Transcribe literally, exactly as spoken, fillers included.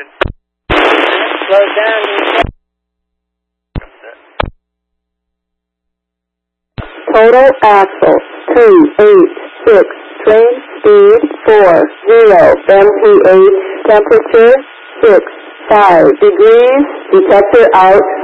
station. Slow down. Total axle two eight six. Train speed four zero. M P H temperature six five degrees. Detector out.